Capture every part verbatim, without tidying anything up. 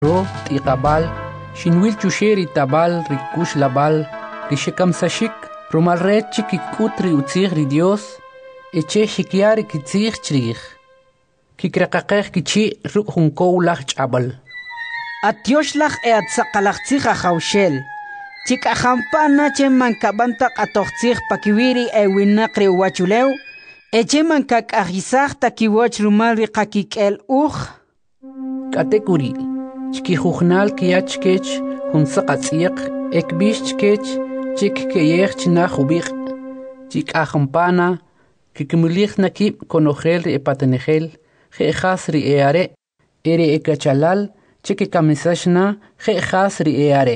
ro tiqabal shinwil chusheri tabal rikush labal rishekam sashik romal rechi kikutri utzig ri Dios eche shikyari kitzig chrich kikrakaqeh kichi ruk hunko lach chabal Atioslach e atzaqalachtzig ajawshel chik ajampana che mankabantak atochtzig pakiwiri e winakri wachuleu eche mankak ajisach takiwach rumal riqakikel uj katekuri chki jujnal kiachkech hunsaqatsiq ekbish chkech chik keyech chna jubik chik ajampana kikmulich nakib konojel ri epatenejel jejas ri eare ere ekachalal chike kamisashna jejas ri eare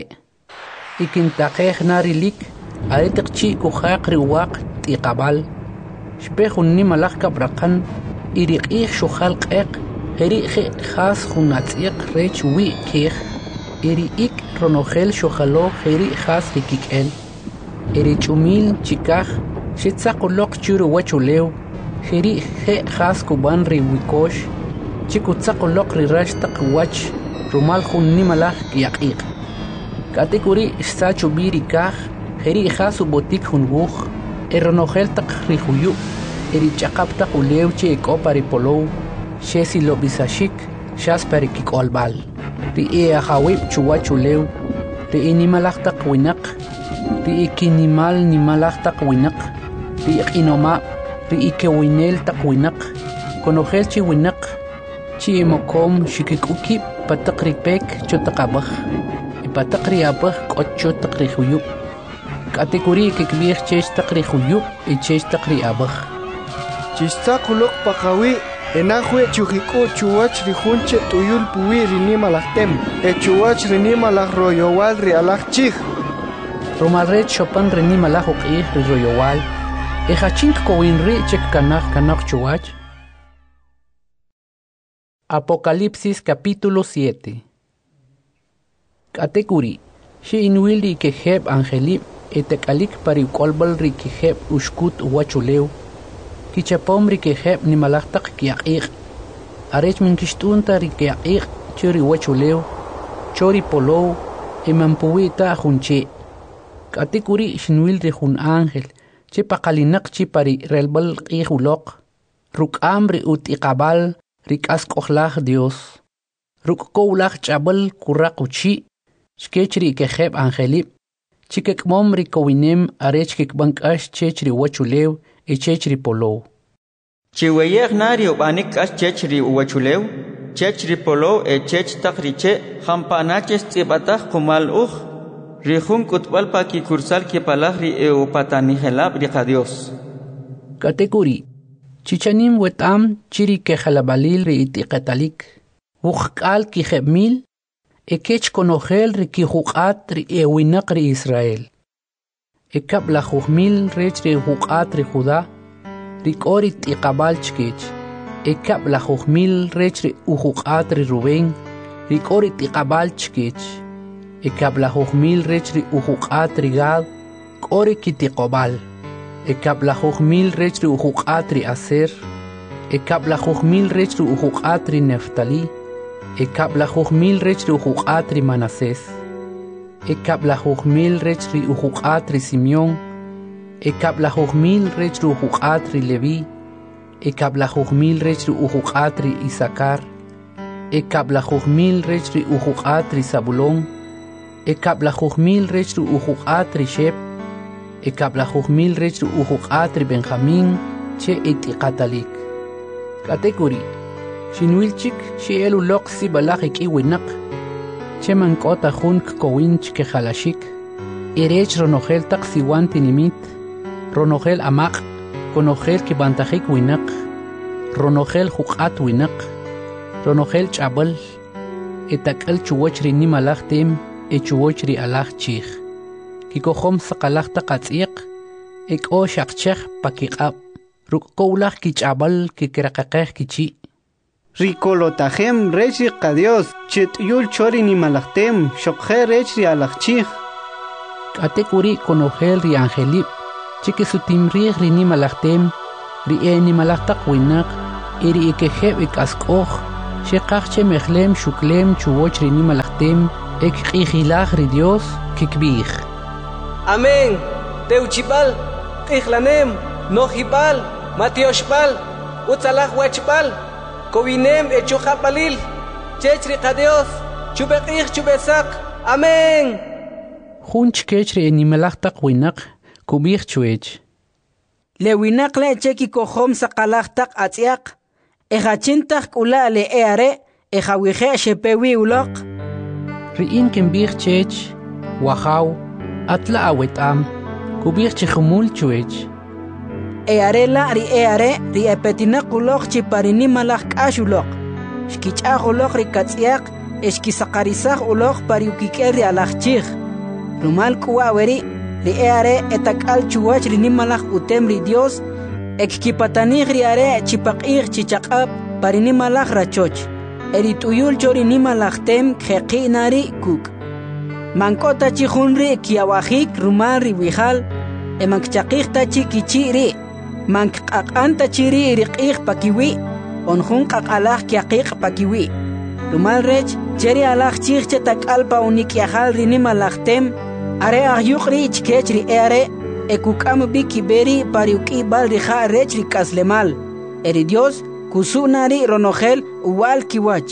ikintaqejna rilik aretiq chi kujaq ri waq tiqabal shpejunni malaj kabraqan iriqij shujal qeq eri jejas junatsiq rech wi kej eri ik ronojel shujalo eri jas rikikel eri chumil chikaj shitsaqoloq churu wachuleu eri jejas kuban ri wikosh chikutsaqoloq ri rashtaq wach rumal junni malaj yaqiq katekuri sachu biri kaj eri jas ubotik junwuj eronojel taq ri juyu eri chaqap taq ulew chi ekopa ri polow shesi lobisashik shaspari kikolbal ri e ajawib chuwachulew ri inimalaj taq winaq ri ikinimal nimalaj taq winaq ri iqinoma ri ikewinel taq winaq konojel chi winaq chi imokom shikikukib pataq ri pek chotaqabaj ipataq ri abaj k'ocho taq ri juyu katekuri kikbij chech taq ri juyu y chech taq ri abaj chistaquloq paqawi enajwe chujiku chuwach rijunche tuyul puwi rinimalajtem e chuwach rinimalaj royowal ri alaj chij romalret chopan rinimalaj uq'ij ri royowal e hachink kowinri chek kanaj kanaj chuwach. Apocalipsis capítulo siete. Katekuri shi inwil ri kejeb angelib etekalik pari kolbal ri kejeb ushkut wachuleu kichapom ri kejeb nimalaj taq kiaqiq arech min kishtunta ri kiaqiq churi wachuleu chori polow emampuwita junche katekuri shinwil ri jun ángel che paqalinaq chi pari relbal q'ij uloq ruk'am ri utiqabal ri k'ask'ojlaj Dios ruk'kowlaj ch'abal kuraq uchi xkech ri kejeb angelib chikekmom ri kowinem arech kikb'an k'ax chech ri wachulew y chech ri polow chiweyej nari ubanik k'ax chech ri wachulew chech ri polow e chech taq ri che jampanaches tz'ibataj qumal uj ri jun k'utb'al pa kikursal kipalaj ri e upatanijelab ri qa Dios katekuri chichanim wet'am chiri kejalabalil ri itiqetalik wuqk'al kijeb mil ekech konojel ri kijuq'at ri ewinaq ri Israel ekab la jujmil rech ri juq'at ri Judá ri k'ori tiqabal chkech ekab la jujmil rech ri ujuq'at ri Rubén ri k'ori tiqabal chkech ekab la jujmil rech ri ujuq'at ri Gad k'ori kitiqobal ekab la jujmil rech ri ujuq'at ri Aser ekab la jujmil rech ri ujuq'at ri Neftali ekab la jujmil rech ri ujuq'at ri Manasés ekab la jujmil rech ri ujuq'at ri Simeón ekab la jujmil rech ri ujuq'at ri Leví ekab la jujmil rech ri ujuq'at ri Isakar ekab la jujmil rech ri ujuq'at ri Zabulón ekab la jujmil rech ri ujuq'at ri Shep ekab la jujmil rech ri ujuq'at ri Benjamín che itiqatalik katekuri shinwilchik xiel uloq sibalaj ik'i winaq che mank'ota jun kkowinch kejalashik erech ronojel taq siwan tinimit ronojel amaq konojel kibantajik winaq ronojel juq'at winaq ronojel ch'abal etak'al chuwach ri nimalaj tem e chuwach ri alaj chij kikojom saqalaj taq atz'iq ek'o xaqchej pakiq'ab' ruk'kowlaj kich'abal kikraqaqej kichi Rikolotajem rech ri qa Dios chet'yul chori nimalajtem xoqje rech ri alajchij katekuri konojel ri angelib chikisutimrij ri nimalajtem ri e nimalaj taq winaq iri ikejeb ik'ask'oj Shekachche mechlem shuklem chuwoch rini malachtem ek qijilaj ri Dios kikbij. Amén. Teuchipal, qijlanem, nojipal, matioshpal, utzalaj wachpal, kobinem echuhapalil, chechri qadios, chubeqij chubesak. Amén. Junch kechri animalachtak winak kubij chuech. Le winak le cheki kohom sakalachtak atziak. Ejachintak ula le eare, ejawihe shepewi ulok. Riin kimbij chech, wahaw, atla awetam, kubij chihumul chuech. Eare la ri eare, ri epetinak ulok chiparini malak ashulok. Shkichah ulok ri katziak, eshkisakarisach ulok pariukiker ri alachchich. Rumal kuaweri, ri eare etakal chuach ri nimalak utem ri Dios, ekkipatanij ri are chipaqij chichaqab parini malak rachoch. Erituyul chori nimalak tem kheqi nari kuk. Mankota chihunri kiawajik rumal ri wihal, emankchaqij tachi kichiri. Mankaqanta chiri riqij pakiwi, onjun qaqalaj kiaqiq pakiwi. Rumal rech cheri alaj chich tak'alpa unikyajal ri nimalak tem, are ahyuq ri ichkech ri eare, ekukam biki beri pariuki bal rija rech ri kaslemal. Eri Dios kusunari ronogel uwal kiwach.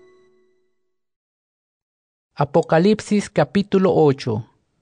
Apocalipsis capítulo ocho.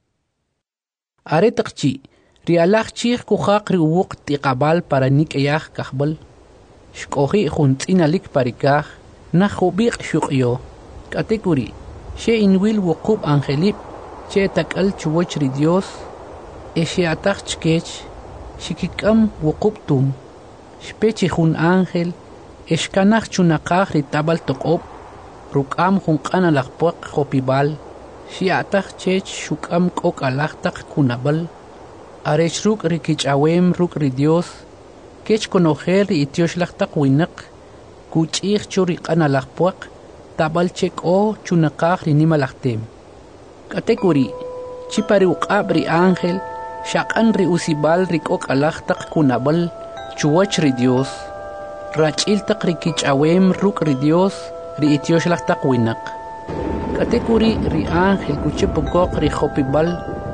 Aretaqchi, ri alaj chich kujaq ri uwuq tiqabal para nik'eyaj kajbal. Shkoji juntz'inalik parikaj, najubiq shuqyo. Katekuri, she inwil wuqub angelip, che takal chuwoch ri Dios, eshe ataj chkech, shikikam wuqub tum, shpechi jun ángel, eshkanaj chunaqaj ri tabal toqob, rukam jun qanalaqpuaq jopibal, shi ataj chech shukam k'ok alajtaq kunabal, arech ruk ri kich'awem ruk ri Dios, kech konojer ri itioxlajtaq winaq, kuch'ij chu ri qanalaqpuaq, tabal chek'o chunaqaj ri nimalajtem. Katekuri, chipari uqab ri ángel, shaqan ri usibal ri k'ok alajtaq kunabal, chuwach ri Dios, rach'iltaq ri kich'awem ruk ri Dios, ri itioxlajtaq winaq. Katekuri ri ángel kuchipukoq ri jopibal,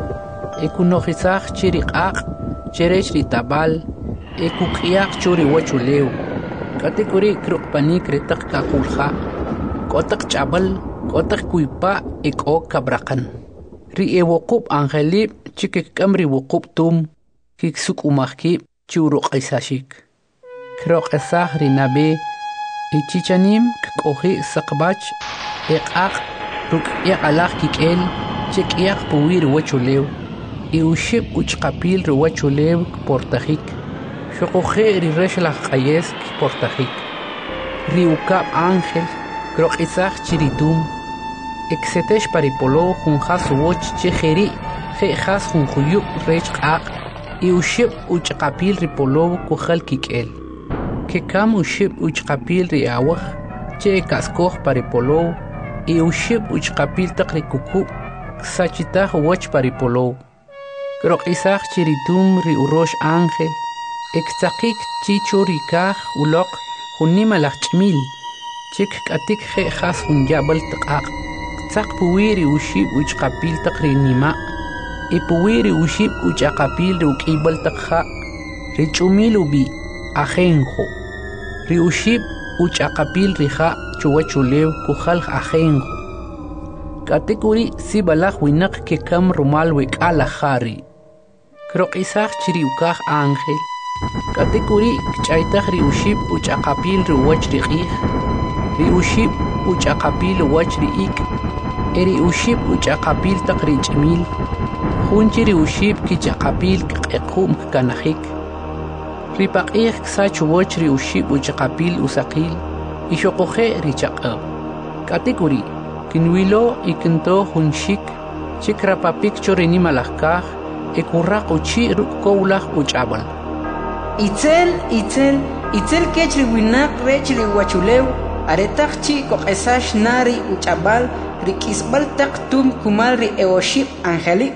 ekunojisaj chi ri q'aq', cherech ri tabal, ekuk'iyaq chu ri wachulew. Katekuri kruqpanik ri taq kaqulja, k'otaq ch'abal, k'otaq kuypa ek'o kabraqan. Ri ewuqub angelib chikik'am ri wuqub tum, kiksuk'umajkib chi uruq'isashik. Kroq'esaj ri nabe, ichichanim kk'oji saqbach, eq'aq ruk'yaq alaj kik'el, chek'iyaq puwi ri wachulew, iuxib uchqapil ri wachulew kportajik. Xoqoje ri rexlaj q'ayes kportajik. Ri ukab ángel, kroq'isaj chiritum, eksetex paripolo jun jas uwoch chejeri, je jas jun juyub rech q'aq, iuxib uchqapil ri polow kujal kik'el. Kekam uxib uchqapil ri awaj, che kaskoj paripolow, iuxib uchqapil taq ri kukub, ksachitaj uwoch paripolow. Kroq'isaj chiritum ri urox ángel, ektzaqik chicho ri kaj ulok jun nimalaj ch'mil, chik k'atik je jas jun yab'al taq'aq, ktzaq puwi ri uxib uchqapil taq ri nima', y puwi ri uxib uchaqapil ri uk'ib'al taq ja', ri ch'umil ubi ajenjo, ri uxib uchaqapil ri ja' chuwachulew kujal ajenjo. Katekuri sibalaj winaq kekam rumal wek'alaj jari. Kroq'isaj chiri ukaj ángel, katekuri kch'aytaj ri uxib uchaqapil ri uwach ri q'ij, ri uxib uchaqapil uwach ri ik', e ri uxib uchaqapil taq ri ch'imil, junchi ri uxib kichaqapil kq'equm kkanajik. Ri paq'ij ksach uwach ri uxib uchaqapil usaqil, y xoqoje ri chaq'ab. Katekuri kinwilo y kinto jun xik, chik rapapik cho ri nimalaj kaj, ekurraq uchi ruk' kowlaj uch'ab'al. Itzel, itzel, itzel kech ri winaq rech ri wachulew, aretaq chi koq'esax nari uch'ab'al ri k'isb'al taq tum kumal ri ewoxib angelik.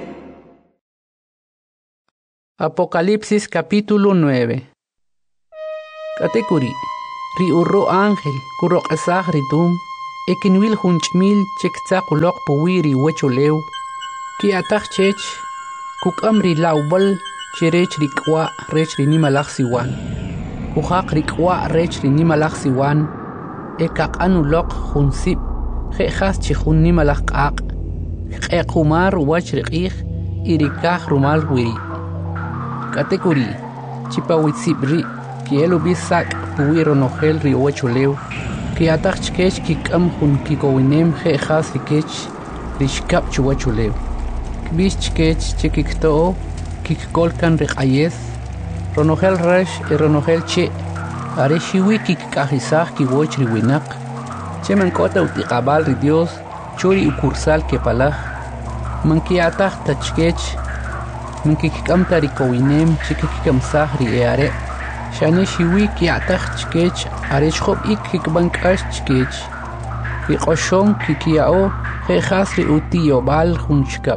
Apocalipsis capítulo nueve. Katekuri, ri urro ángel kurok asaj ritum ekinwil hunchmil chekta kulok puwiri wechuleu ki atak chech kukamri laubal chirech rikwa rech rinimalak siwan kuhak rikwa rech rinimalak siwan ekak anulok hunsip khas chikhun nimalak ak ekumar wach rikih irikah rumal wiri kategori chipawitsibri kielo bisak puwiro nohel ri wechuleu ki atak chkech kikam hun kikowinem khas rikech rishkap chuwachuleu kbish chkech chikikto kikkolkan riqayes ronogel resh e ronogel che are shiwi kikkahisaj kiwoch riwinak che man kota utiqabal ri Dios chori ukursal ke palaj man kiataj tachkech man kikam tarikowinem chikikamsaj ri eare shani shiwi kiataj chkech are chkhop ik kikbankash chkech kiqoshom kikiao khas ri utiyobal hunchkap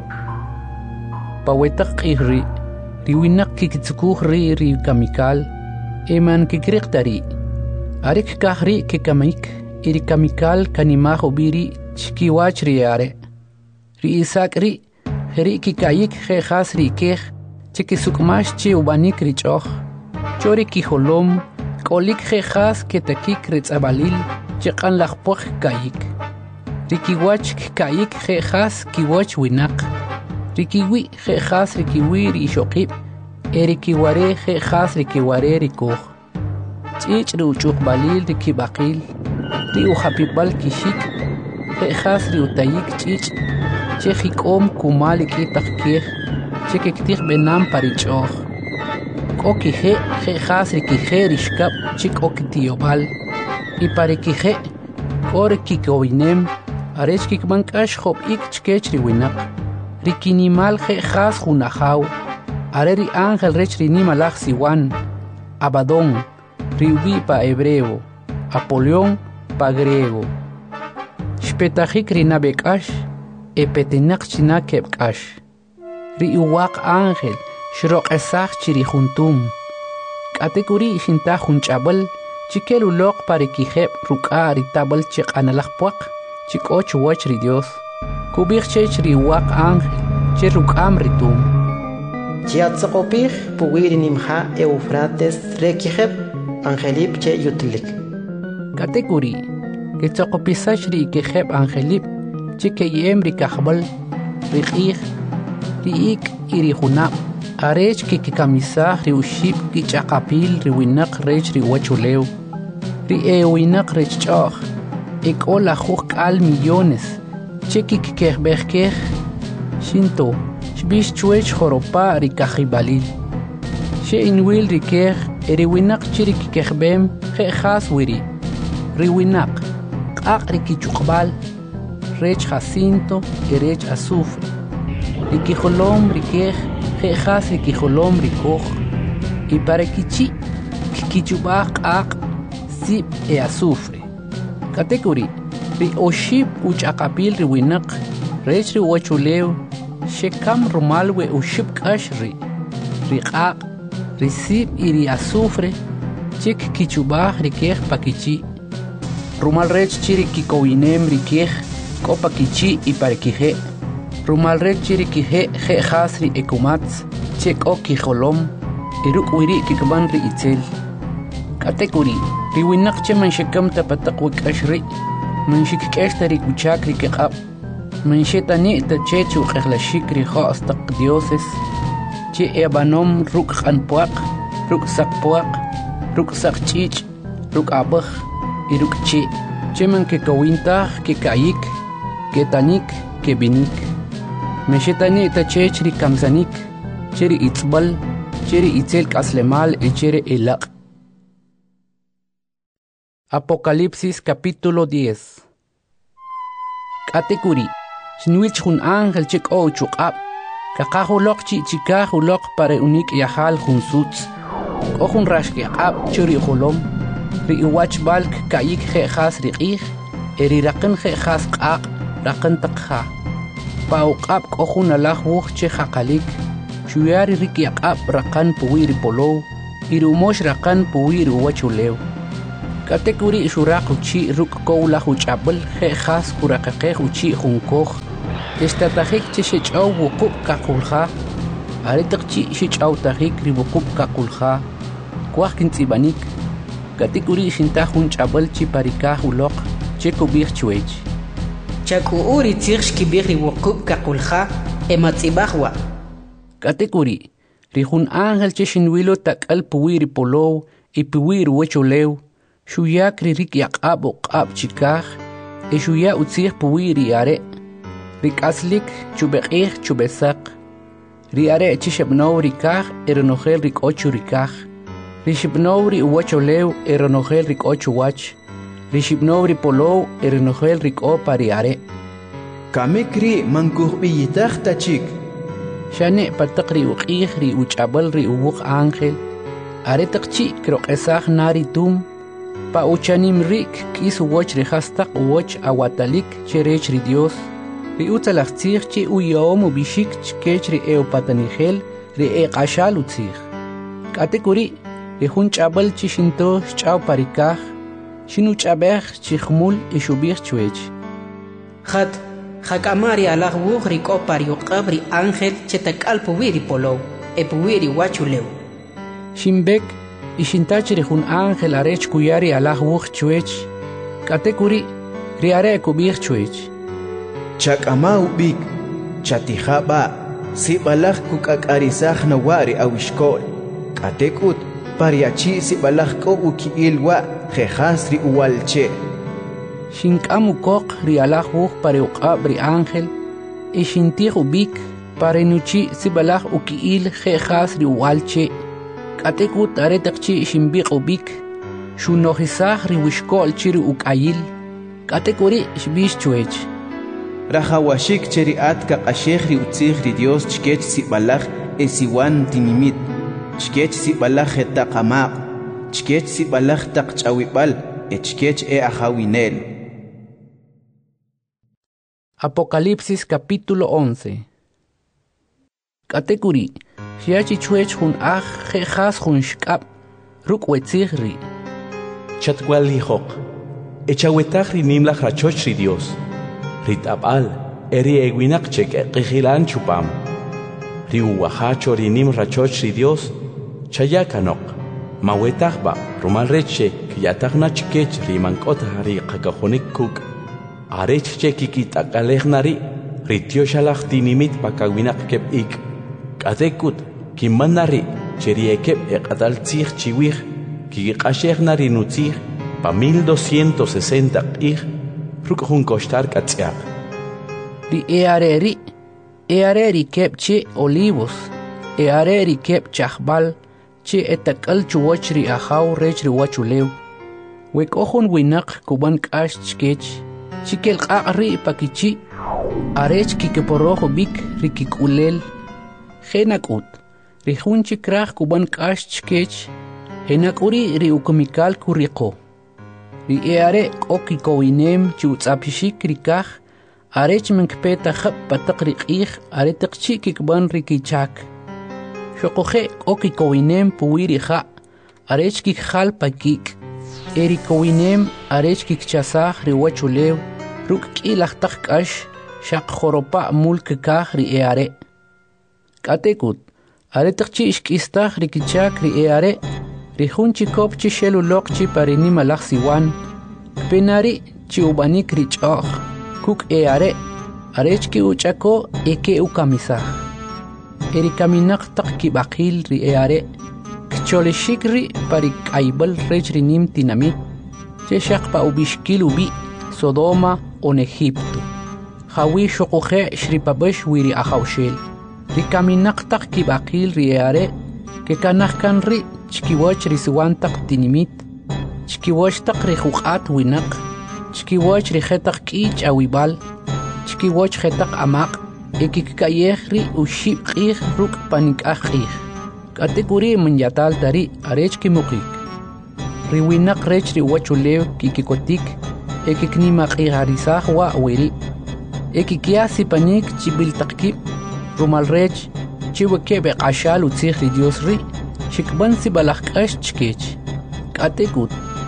pawetak ihri riwinak kikitsukuh ri ri kamikal eman kikrik tari arik kahri kikamik iri kamikal kanimah obiri chkiwach riare ri isak ri ri kikayik khas ri keh chikisukmash chi ubanik ri choh chori kiholom kolik khas ketakik ritsabalil chiqan laqpoh kayik rikiwach kayik khas kiwach winak rikiwi khas rikiwi ri shoqib erikiware khas rikiware rikoh chich ri uchuq balil rikibaqil ri uhapibal kishik khas ri utayik chich chekhikom kumal kitakkeh chekiktikh benam parichoh kokije khas rikije rishkap chikokitiyobal y parikije korikikowinem arech kikbankash khop ik chkech riwinak rikinimal khas junajaw are ri ángel rech rinimalaj siwan Abadón riwi pa hebreo Apolión pa griego shpetajik rinabekash epetenak chinakebkash ri uwaq ángel shroq esaj chiri juntum kategori shinta junch'abal chikelulok parikijeb ruk'a ritabal chiq'analajpuaq chik'och wach ri Dios kubij chech ri uwaq ángel che ruk'am ritum chiatzaqopij puwiri nimja Eufrates rekijeb angelip che yutlik kategori ketzoqopisash ri ikejeb angelip chikeyem ri kajbal ri q'ij ri ik iri junab arech kikikamisaj ri uxib kich'aqapil ri winaq rech ri wachuleu ri ewinaq rech ch'oj ek'o lajuj k'al millones che kikikejbejkej shinto xbix chwech joropa ri kajibalil xe inwil ri kej eri winaq chi ri kikejbem je'jas wiri ri winaq q'aq ri kichuqbal rech jacinto y rech azufre ri kijolom ri kej je'jas ri kijolom ri koj y para kichi kichubaj q'aq sib e azufre kategori ri oxib uch'aqapil ri winaq rech ri wachuleu xekam rumal we uxib k'ax ri ri q'aq ri sib y ri azufre chik kichubaj ri kej pakichi rumal rech chi ri kikowinem ri kej k'o pakichi y parikije rumal rech chi ri kije je'jas ri ekumatz che k'o kijolom y ruk' wiri kikban ri itzel kategori ri winaq che man xekam tapataq we k'ax ri man xikk'ex ta ri kuchak ri kiq'ab man xetani' ta che chuq'ejlaxik ri jo's taq dioses che ebanom ruk' q'anpuaq ruk' saqpuaq ruk' saqch'ich' ruk' ab'aj y ruk' che' che man kekawintaj keka'yik ketanik kebinik man xetani' ta chech ri kamsanik che ri itz'b'al che ri itzel k'aslemal y che ri elaq' Apocalipsis capítulo diez. Kategori xinwich jun ángel che k'o uchuq'ab kaqaj uloq chi'chikaj uloq para unik' yajal jun sutz k'o jun rax kiq'ab che ri jolom ri iwachb'al kika'yik je'jas ri q'ij e ri raqan je'jas q'aq raqan taq ja pa uq'ab k'o jun alaj wuj che jaqalik xuya ri rikyaq'ab raqan puwi ri polow y ri umox raqan puwi ri uwachulew Katekuri shuraq uchi ruk kowla huchabel khas kurakaqe uchi junkoj estatajik chishchaw wuqub kakulha aritaqchi shichaw tajik ribuqub kakulha kwaqkin tsibanik katekuri shinta hunchabel chi parika huloq chekubir chuech chaku uri tirsh kibir ribuqub kakulha ematsibahwa katekuri rihun ángel chishinwilo takal puwiri polow y puwiri wecholew shuya kririk yaqab uqab chikaj e shuya utzih puwiri are rikaslik chubeqih chubesaq ri are chishebnow rikaj eronogel rik ocho rikaj rishibnow ri uwacholew eronogel rik ocho wach rishibnow ri polow eronogel rik opari are kamikri mankuhbiyitaj tachik shane pataqri uqih ri uchabal ri uwuq ángel are taqchi kroqesaj nari tum pa uchanim rik kis woch ri hastaq woch awatalik cherech ri Dios ri utalachtzih chi uyom ubishik chkech ri eopatanigel ri eqashal utzih katekuri ri hunchabal chi shinto chaw parikaj shinu chabej chi khmul ishubih chwech khat Hakamari alag wuh ri kopari uqab ri ángel chetakal puwiri polow e puwiri wachulew shimbek ishintach ri hun ángel arech kuyari alag wuh chwech katekuri ri are kubih chwech chakama ubik chatijaba sibalag kukakarisaj nawari awishkol katekut pariachi sibalag ko ukiilwa jejas ri uwalche Shinkamu kok ri alag wuh pare uqab ri ángel e shintih ubik pare nuchi sibalag ukiil jejas ri uwalche katekut are taqchi shimbiq ubik shunohisaj ri wishkol chiri ukayil katekuri shbish chwech rajawashik cheri atka qashej ri utzij ri Dios chkech sibalag e siwan tinimit chkech sibalag hetaqamaq chkech sibalag taqchawibal e chkech e ajawinel. Apocalipsis capítulo once. Katekuri, shiachi chuech hun aj jejas hun shkab, ruk wetzigri. Chatwal hijok, echawetaj ri nimlaj rachoch ri Dios, ritabal, eri eguinakchek eqijilan chupam, ri uwahacho ri nim rachoch ri Dios, chayakanok, mawetajba, rumal reche, kiyatajna chkech ri mankota ri qakajonik kuk, arech chekikit akalejnari ritio shalach tinimit pakawinak kep ik katekut kimanari cheriekep eqatal tzig chiwij kiqashejnari nutzig pa mil doscientos sesenta ig rukjun koshtar katziak ri eareri eareri kep che olivos eareri kep chahbal che etakal chuwach ri ahaw rech ri wachulew wekojon winak kuban kash chkech chikel qaqri pakichi arech kikeporojo bik rikikulel genakut rihun chikraj kuban kash chkech henakuri ri ukumikal kuriqo ri eare okikowinem chutzapishik rikaj arech menkpeta khab pataqri qih aretaqchi kikban rikichak shoqoje okikowinem puwiri kha arech kikhal pakik erikowinem arech kikchasaj ri wachulew ruk k'ilaj taq k'ax xaq joropa' mulk kaj ri eare katekut are taqchi ixk'istaj ri kichak ri eare ri jun chikop chi xeluloq chi parini malaj siwan kpenari chi ubanik ri ch'oj kuk eare arech ki uch'ako eke ukamisaj eri kaminaq taq kib'aqil ri eare kcholexik ri pari k'aybal rech ri nim tinamit che xaq pa ubixkil ubi Sodoma on Egipto. Hawi shokoje shripabesh wiri ahawshel. Ri kaminaq taq kibaqil ri eare ke kanaj kan ri chkiwach ri siwan taq tinimit chkiwach taq ri juqat winaq chkiwach ri jetaq k'ich awibal chkiwach jetaq amaq ekikayej ri ushib q'ij ruk panik'aj q'ij katekuri munyatal tari arech kimuqik ri winaq rech ri wachulew kikikotik ekiknima q'ijarisaj wa wiri ekikia sipanik chibiltaqkib rumal rech chiwekebe qashal utzij ri Dios ri shikban sibalaj k'ax chkech katekut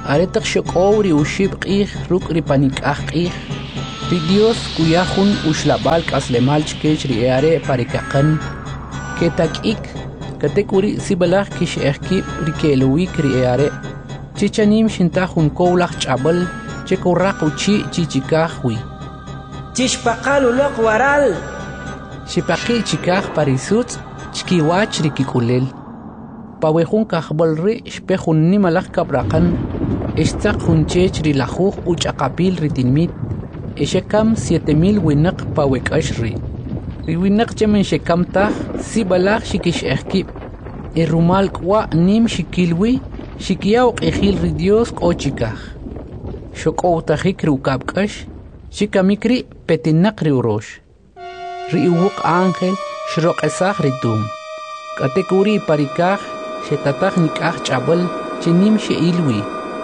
aretak shokow ri ushib qih ruk ri panik ah qih ri Dios kuyahun ushlabal kaslemal chkech ri are parikakan ketakik katekuri sibalach kish ehkib ri kelwik ri are chichanim shintahun kowlach chabal chekuraq uchi chichikahwi chishpaqal uloq waral shipaqi chikah parisut chkiwach ri kikulel pawejun kahbal ri shpejun nimalach kabraqan اشتاق hunchech ri lajuj uchaqapil ri tinmit eshekam siete mil winaq pawek ashri ri winaq chemen shekam taj sibalaj shikish ehkib e rumal kwa nim shikilwi shikiyaw qejil ri Dios k'ochikaj shokow tajik ri ukabk'ax shikamikri petinaq ri urox ri uwuq ángel shroq'esaj ri tum k'atekuri parikaj shetataj nik'aj ch'abal chenim she'ilwi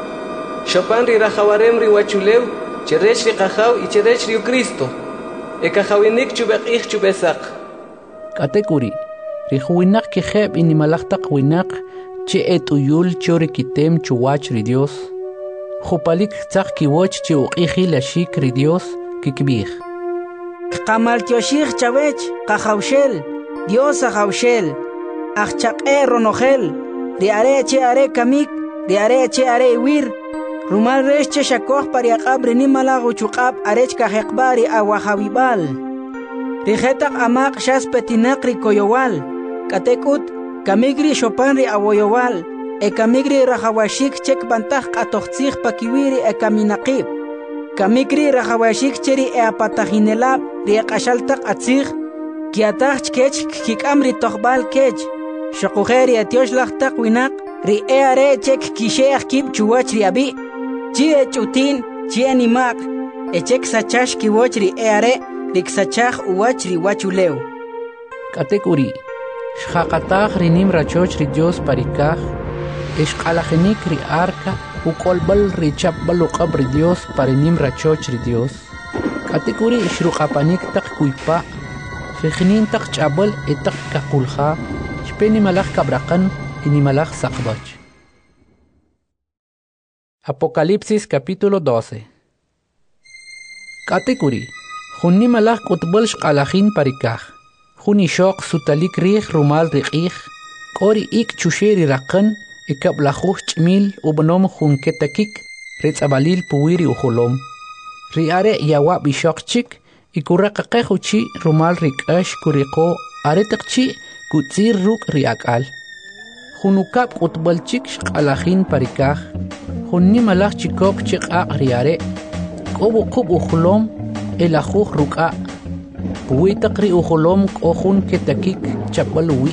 Chopin ri rajawarem ri wachulew, cherech ri qajaw y cherech ri Cristo. E qajawinik chubeqih chubesaq. Katekuri, ri juwinak ki jeb inimalaqtaq winak che etuyul chori kitem chuwach ri Dios. Jupalik tzaq kiwoch che uqiji la shik ri Dios kikbih. Qamal tioshir chawech qajawshel, Dios ajawshel, ajchaqe ronojel, ri are che are kamik, ri are che are wir. Rumal resh che shakoh pariaqab rini malago chuqab arech kajeqbari awahawibal. Rijetak amaq shas petinaq ri koyowal. Katekut kamigri Chopin ri awoyowal. E kamigri rajawashik chek bantaq qatoqtzij pakiwiri e kaminaqib. Kamigri rajawashik cheri e apatajinelab ri qashaltaq atzij. Kiataq chkech kikam ri toqbal kech. Shaqujeri etioshlaqtaq winaq ri e are chek kisheaq kib chuwach ri abi. Chi e chutin, chi animaq, e chek sachash kiwoch ri eare, rik sachach uwach ri wachulew. Katekuri, shaqataj rinim rachoch ri Dios parikaj, ishqalajinik ri arca, ukolbal ri chapbal uqab ri Dios parinim rachoch ri Dios. Katekuri ishruqapanik tak kuypa, shijinin tak chabal e tak kakulja, shpeni malaj kabraqan, inimalaj saqbach. Apocalipsis capítulo doce. Katekuri, junni malach kutbol shqalajin parikaj, juni shok sutalik rij rumal riqij, kori ik chusheri raqan, ikablajuj chmil ubnom jun ketakik, ritzabalil puwiri ujolom. Riare yawa bishok chik, ikuraqaqej uchi rumal rikash kuriko, aretakchi kutzir ruk riakal. Junukab kutbol chik shqalajin parikaj, Junni malach chikok chiqaq riare, kobu qub ujolom, elajuj ruka, puwitaq ri ujolom k'ojun ketakik chapalwi,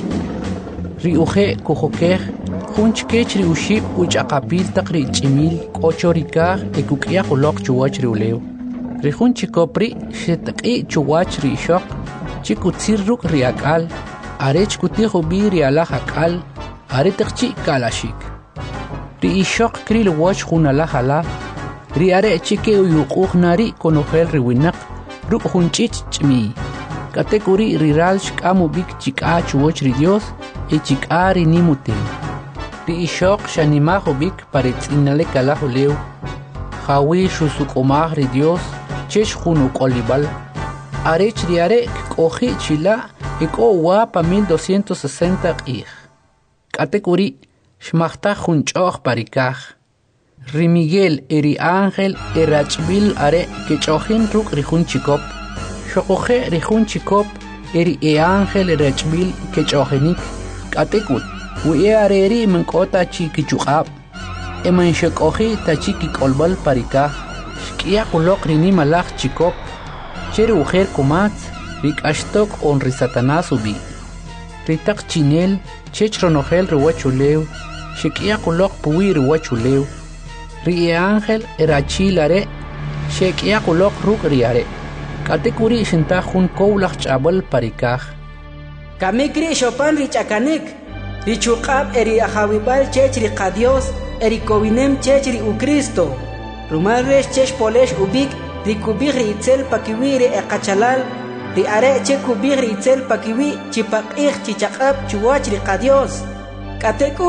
ri uje kujokej, jun chkech ri uxib uchaqapil taq ri ch'imil k'ocho rikaj e kuk'iyaj uloq chuwach ri ulew. Ri jun chikopri xetaq'i chuwach ri ixoq, chikutzir ruk' ri ak'al, are chkutij ubi ri alaj ak'al, are taqchi' kalashik. Ri ixoq kril woch junala jala, ri are chike uyuquj nari konojel ri winaq, ruk' jun ch'ich ch'miy. Katekuri ri ral xk'am ubik chik'a chuwoch ri Dios, e chik'a ri nimutem. Ri ixoq xanimaj ubik paritz'inale kalaj ulew, jawi xusuk'omaj ri Dios, chex jun uk'olibal. Arech ri are k'oji chila e k'o wa pa mil doscientos sesenta q'ij. Katekuri Shmachtaj jun ch'oj parikaj. Ri Miguel e ri ángel e rachbil are ke ch'ojin ruk' ri jun chikop. Xoqoje ri jun chikop e ri e ángel e rachbil ke ch'ojinik. Katekut, wi e are ri menk'ota chi kichuq'ab. E man xek'oji ta chi kik'olbal parikaj. Xk'iyaq uloq ri nimalaj chikop. Che ri ujer kumatz, ri k'axtok on ri Satanás ubi. Ri taq chinel, chech ronojel ri wachulew, xek'iyaq uloq puwi ri wachulew. Ri e ángel erachil are, xek'iyaq uloq ruk' ri are. Katekuri xintaj jun kowlaj ch'abal parikaj. Kamikri Chopin ri ch'akanik, ri chuq'ab e ri ajawibal chech ri qa Dios, e ri kowinem chech ri u Cristo. Rumal rex chech polex ubik, ri kubij ri itzel pakiwi ri e qachalal, ri are che kubij ri itzel pakiwi chipaq'ij chichaq'ab chuwach ri qa Dios. Katekut,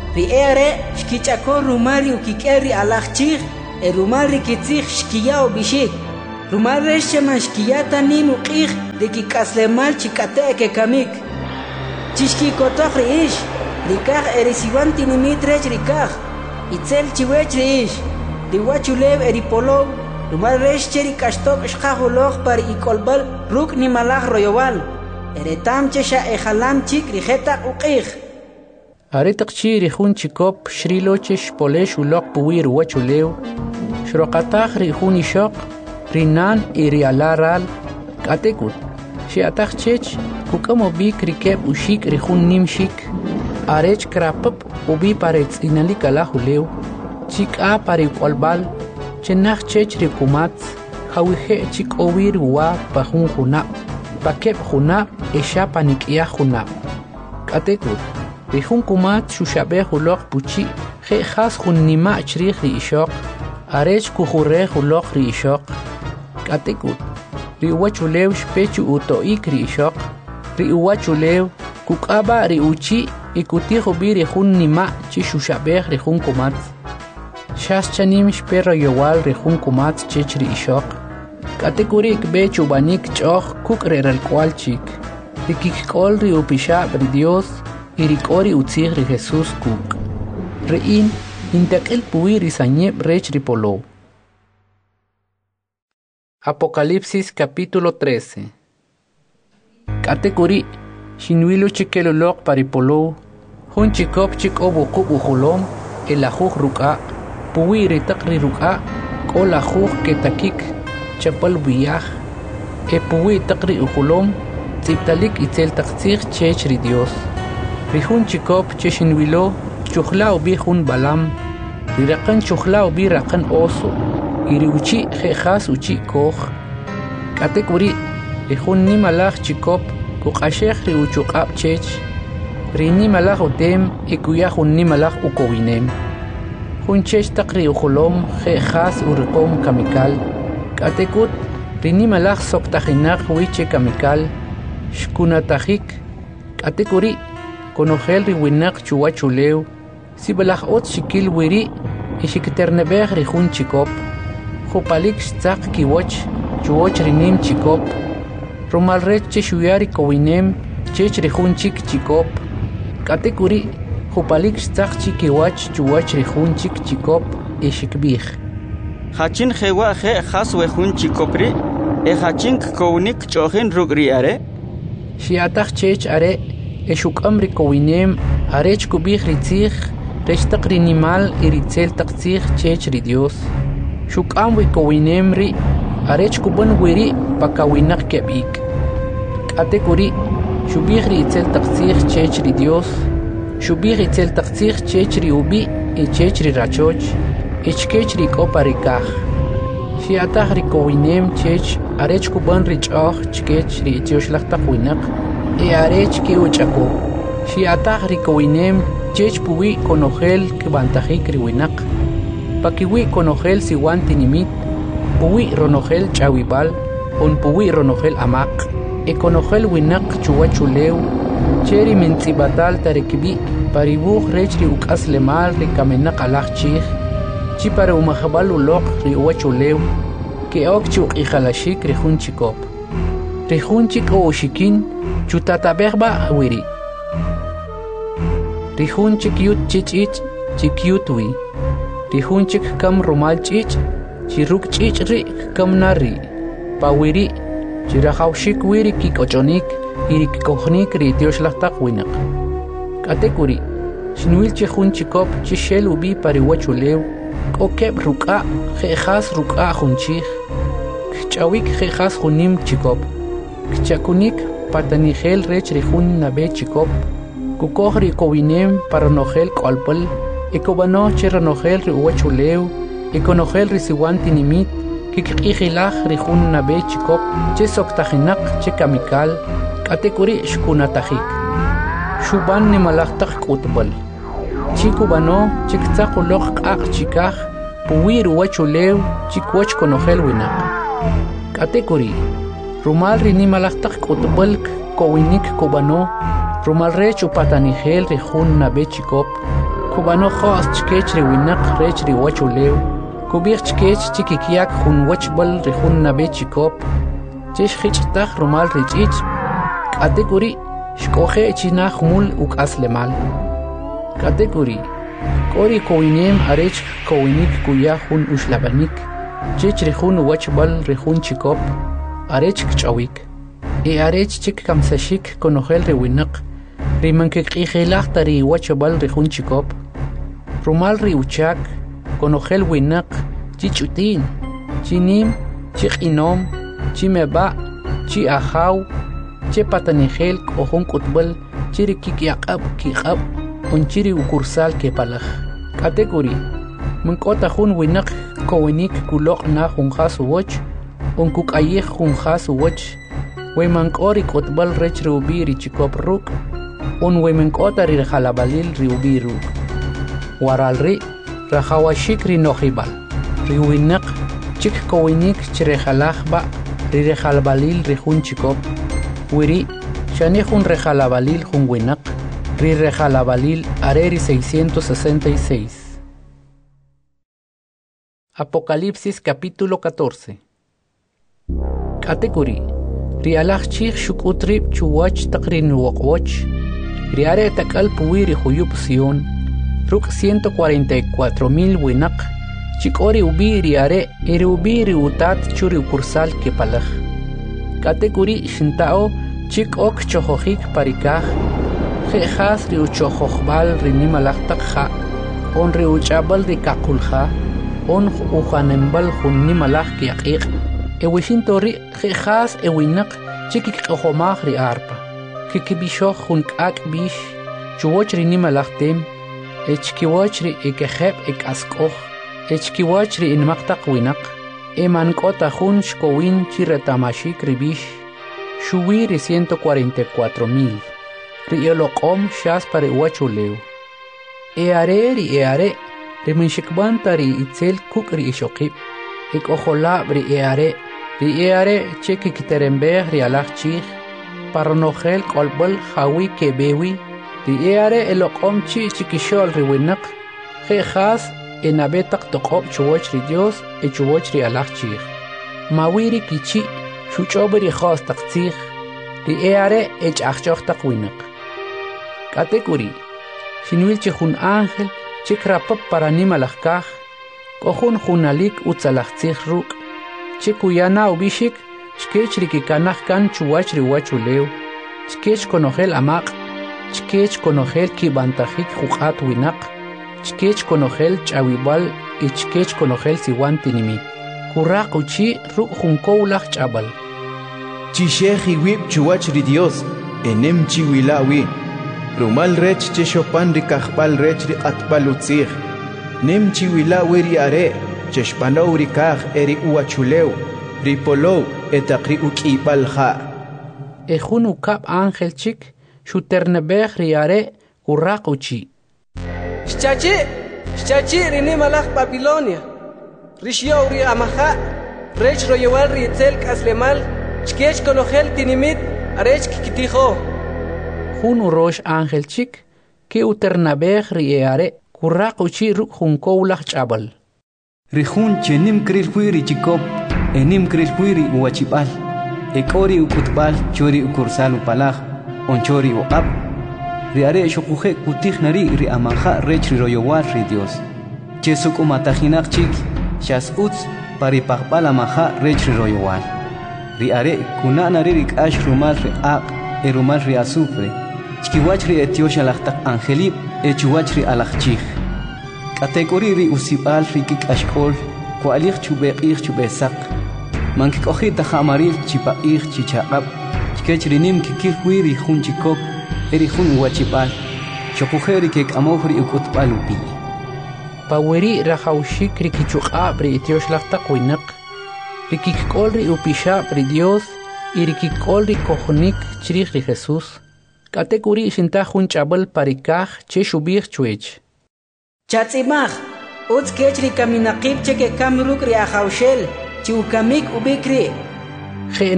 ri ere shkichako rumari ukikeri alachchig e rumari kitzig shkiya obishik rumal resheman shkiyata nin uqig de kikaslemal chikate ke kamik chishki kotoch riish rikaj erisiwan tinimit rech rikaj itzel chiwech riish riwachulev eripolov rumal resh cheri kashtok shkajuloj par ikolbal ruk ni malaj royowal eretam chesha ejalam chik rijeta uqig Aretak chi rijun chikop shrilochesh polesh ulok puwir wachulew shroqataj rijun ishok rinan irialaral katekut shiataj chech kukamo bik rikeb ushik rijun nimshik arech krapap ubi parets inalika hulew chik a pare kolbal chenach chech rikumat hawije chik owir wa pajun juna pakeb juna esha panikia juna katekut rijun kumat shushabe hulok puchi je khas jun nima chrih ri ishok arech kujure hulok ri ishok katekut ri wachulew shpechu utoik ri ishok ri wachulew kukaba ri uchi ikutijo bi rijun nima chi shushabe rijun kumat shas chanim shperro yowal rijun kumat chech ri ishok katekurik be chubanik choch kukrer al kwalchik rikikol ri upisha ri Dios irikori utzig ri Jesús kuk rein intakil puir isañeb rech ripolo. Apocalipsis capítulo trece. Katekuri shinwilu chikelolok paripolo hun chikop chikobu kubu hulom el ajuj ruka puir takri ruka kol ajuj ketakik chapal biyaj e puir takri uhulom tziptalik itzel taktzig chech ri Dios rijun chikop cheshinwilo chukhlao bi jun balam riraqan chukhlao bi raqan oso iriuchi jejas uchi koj katekuri rijun nimalaj chikop kuqashej ri uchuqab chech ri nimalaj utem ikuya jun nimalaj ukowinem jun chech taqri ujolom jejas uriqom kamikal katekut ri nimalaj soktajinaq wiche kamikal shkunatajik katekuri konojel ri winaq chuwachulew sibalaj ot shikil wiri ishikiternebej ri jun chikop jupalik shtzaq kiwoch chuwoch rinim chikop rumal rech cheshuyari kowinem chech ri jun chik chikop katekuri jupalik shtzaq chikiwach chuwoch ri jun chik chikop ishikbij hachin jewa je jas we jun chikopri e hachin kownik chojin rugri are shiataj chech are eshukam ri kowinem arech kubij ri tzig rech taqri nimal iritzel taqtzig chech ri Dios shukam wi kowinem ri arech kuban wiri pakawinak kebik katekuri shubij ri itzel taqtzig chech ri Dios shubij itzel taqtzig chech ri ubi e chech ri rachoch ichkech ri koparikaj shiataj ri kowinem chech arech kuban ri ch'oj chkech ri tioxlaj taqwinak e arech ki uchako shiataj ri kowinem chech puwi konojel kibantajik ri winaq pakiwi konojel siwan tinimit puwi ronojel chawibal on puwi ronojel amaq e konojel winaq chuwachulew cheri mentzibatal tarekibi paribuj rech ri ukas lemal ri kamenaq alaj chij chi para umajbal uloq ri uwachulew ke ok chu ijalashik ri jun chikop ri jun chik o shikin chutatabejba wiri ri jun chik yut chichich chikyutwi ri jun chik kam rumal chich chiruk chich ri kam nari pawiri chirajawshik wiri kikochonik irik kohnik ri tioxlajtaq winaq katekuri shinwil chi jun chikop chishel ubi pari wachulew kokeb ruka jejas ruka junchij kchawik jejas junim chikop kchakunik patanigel rech ri jun nabe chikop kukoj ri kowinem para nojel kolpal ekobano cheranojel ri uwachulew ekonojel ri siwan tinimit kikqijilaj ri jun nabe chikop che soktajinaq che kamikal katekuri shkunatajik shuban nimalajtaq k'utbal chikubano chiktzaquloj q'aq chikaj puwir uwachulew chikwoch konojel winaq katekuri rumal ri nimalajtaq k'utbal kowinik kubano rumal rech upatanigel ri jun nabe chikop kubano khos chkech ri winak rech ri wachulew kubich chkech chikikiak hun wachbal ri hun nabe chikop chesh khichtach rumal ri chich kategori shkoje china khmul uk aslemal kategori kori koinem arech koinik kuya hun ushlabanik chech ri hun wachbal ri hun chikop arech kchawik e arech chik kamsashik konogel ri winak rimankik ikhilach tari wachbal ri hun chikop rumal ri uchak konogel winak chichutin chinim chiqinom chimeba chi ahaw che patanigel kohon kutbal chiri kikiaqab kiqab onchiri ukursal ke palaj kategori munkota hun winak kowinik kulok na hun khasu woch onkuk ayeh hun khasu woch wemankori kutbal rech rubiri chikop ruk un wemenkota ri khalabalil riubi ruk waralri rahawashik ri nohibal ri winak chik kowinik chire khalahba ri khalabalil ri hun chikop wiri shani hun khalabalil hun winak ri khalabalil areri seiscientos sesenta y seis. Apocalipsis capítulo catorce. Category rialach chich shukutrib chuwach takrin wokwach riare takal puwiri huyub sion ruk ciento cuarenta y cuatro mil winak chikori ubi riare eri ubi riutat churi kursal ke palaj category shintao chik ok chohojik parikaj khas ri uchohojbal ri nimalaktak kha on ri uchabal ri kakulha on uhanembal hun nimalak yaqiq e wishintori khas e winak chikik qhomag ri arpa kikibisho hun ak bish chuwoch ri nimalaktem e chkiwoch ri ekeheb ek askoh e chkiwoch ri inmaqtaq winak e mankota hun shkowin chiretamashik ri bish shuwiri ciento cuarenta y cuatro mil ri eloqom shas pare wachulew e are ri e are ri minshikbanta ri itzel kuk ri ishoqib ek ojola ri e are ri e are cheki kiterember ri alach chich parnogel kolbol hawi kebewi ri e are eloqom chi chikishol ri winak khas enabetak toqob chuwoch ri dios e chuwoch ri alach chich mawiri kichi shuchobri khas taqtich ri e are ech achchoch taq winak category shinwil chihun ángel chikrapap para nimalajkaj kohun junalik utzalajtzij ruk chikuyana ubishik chkech rikikanaj kan chuwach riwachulew chkech konogel amaq chkech konogel kibantajik juqat winak chkech konogel chawibal y chkech konogel siwan tinimi kuraq uchi ruk junkowlaj chabal chishej iwib chuwach ri dios enem chiwilawi rumal rech che chopan ri kajbal rech ri qatbal utzij nem chiwila weri are cheshpanow ri kaj eri uachulew ri polow etaqri ukibal kha ejun ukab ángel chik shuternebej ri are uraquchi shchachi shchachi ri nimalaj Babilonia rishyow ri amaja rech royewal ri tzel kaslemal chkech konogel tinimit arech kitijo Jun urosh ángel chik que uternabej riare kuraq uchi ruk junkowlaj chabal rihun chenim kril huiri chikop enim kril huiri uachibal ekori ukutbal chori ukursal upalaj onchori uqab riare shokuje kutij nari ri amaja rech ri royowal ri dios chesuk umatajinaq chik shas utz pari paqbal amaja rech ri royowal riare kunana ri kash rumal ri aq erumal ri azufre chkiwachri etiosha laqtaq angelib echuwachri alaqchij category ri usibal ri kikashkol kualij chubeqij chubesaq mankikohita hamaril chipaij chichaqab chkechri nim kikil wiri jun chikop eri jun uachibal chokujeri kek amofri ukutbal upi paweri rahawshik ri kichuqab ri etiosh laqtaq winak ri kikol ri upishab ri dios y ri kikol ri kojonik chrij ri jesús category shinta jun chabal parikaj che shubij chuech chatzimaj utz kechri kaminaqib cheke kamruk ri ahawshel chi ukamik ubikri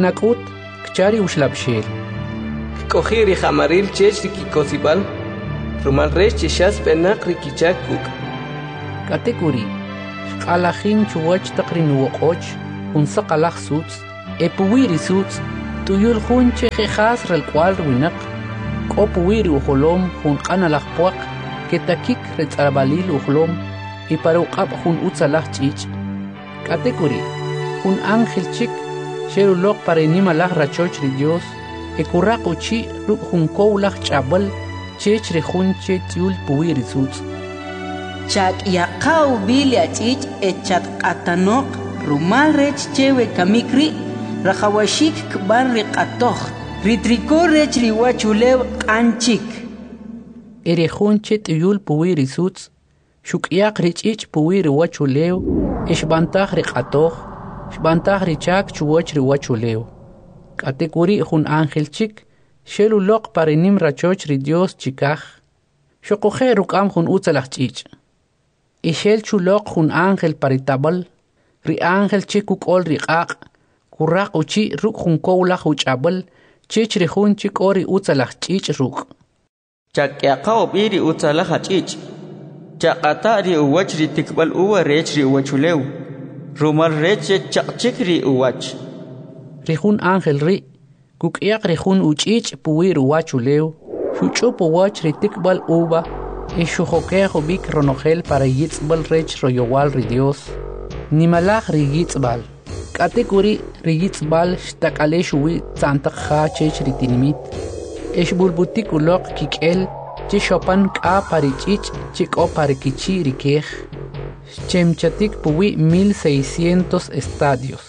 khenakut kchari ushlabshel kohiri hamaril chech ri kikosibal rumal rech chishas penak rikichak kuk. Kategori Shqalajin chuwach taqrin woqoch un saqalaj suts epuwiri suts tuyul jun chejejas rel cual winak kopuwiri ujolom jun qanalaj puaq ketakik retzalbalil ujolom y para uqab jun utzalaj chich. Kategori un ángel chik xerulok para inimalaj rachoch ri Dios ekuraq uchi ruk jun kowlaj chabal chech re jun che tiul puwiri suts. Chak yaqaw bilia chich echat qatanok rumal rech chewe kamikri rajawashik kban riqatoh ritriko rech riwachulew qanchik ere jun che tiul puwiri suts shukyaq richich puwiri wachulew ishbantaj riqatoh shbantaj richak chuwach riwachulew. Kategori jun ángel chik xelulok parenim rachoch ri Dios chikaj shoqoje rukam jun utzalaj chich ishel chulok jun ángel paritabal ri ángel chik ukol riqaq kuraq uchi ruk jun kowlaj uchabal chich ri jun chik ori utzalaj chich ruk chakyaqa obiri utzalaj chich chaqata ri uwach ri tikbal uwa rech ri uwachulew rumal rech chaqchik ri uwach ri jun ángel ri kukyaq ri jun uchich puwir uwachulew shuchup uwach ri tikbal uba e shujokejo bik ronogel para yitzbal rech royowal ri Dios nimalaj ri yitzbal. Kategori ri yitzbal shtakale shuwi tzantak ja chech ri tinimit esh bulbutik ulok kikel che shopan ka pari chich chiko pari kichi ri kej chemchatik puwi mil seiscientos estadios.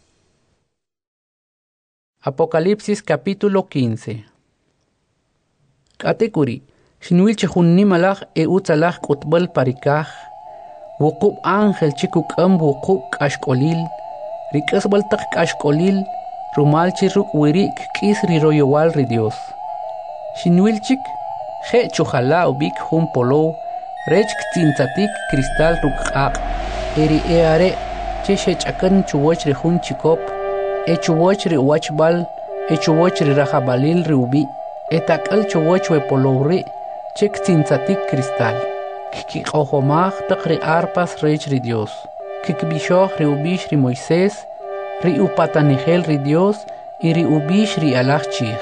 Apocalipsis capítulo quince. Kategori Shinwil chihun nimalaj e utzalaj kutbal parikaj wukub ángel chikuk am wukub kashkolil rikasbal tak kashkolil rumal chiruk wirik kis ri royowal ri Dios. Shinwil chik je chujala ubik hun polo rech ktintzatik cristal rukaq eri eare che shechakan chuwach ri hun chikop e chuwach ri wachbal e chuwach ri rajabalil ri ubi etakal chuwach we polo ri che ktintzatik cristal kiqohomaj taqri arpas rech ri Dios kikbishoh ri ubish ri Moisés ri upatanigel ri Dios y ri ubish ri alaj chij.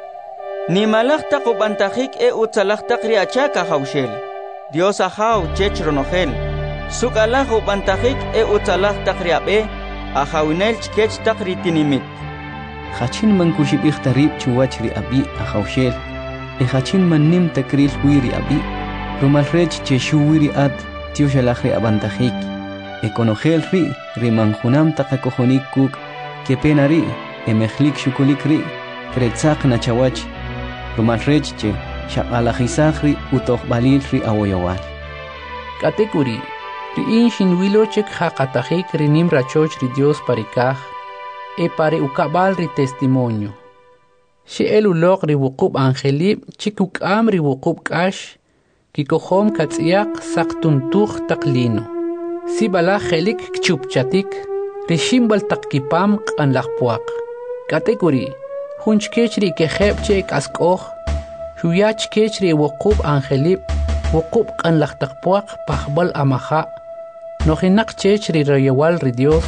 Nimalaj taqubantajik e utzalaj taqri achaka hawshel Dios ahaw chech ronogel sukalaj ubantajik e utzalaj taqri abe ahawinel chkech taqri tinimit. Hachin man kushibik tarib chuwach ri abi ahawshel e hachin man nim takril wiri abi rumal rech che shuwiri ad tioshalaj ri abantajik e konogel ri ri manjunam taqakojonik kuk ke penari e mejlik shukulik ri kretzaq nachawach rumal rech che shaqalajisaj ri utoq balil ri awoyowal. Kategori ri inshin wilo chek haqatajik ri nim rachoch ri Dios parikaj e pare ukabal ri testimonio. She elulok ri wukub angelib chikuk am ri wukub kash kikohom katsiyak saktuntuj taklino. Si bala helik kchupchatik ri shimbal takkipam qanlaqpuaq. Kategori hunchkech ri kejeb chek askoj shuyach kech ri wukub angelib wukub qanlaqtaqpuaq pajbal amaja nojinak chech ri royewal ri Dios